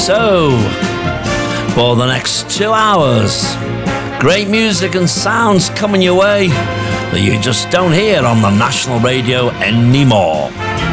So, for the next 2 hours, great music and sounds coming your way that you just don't hear on the national radio anymore.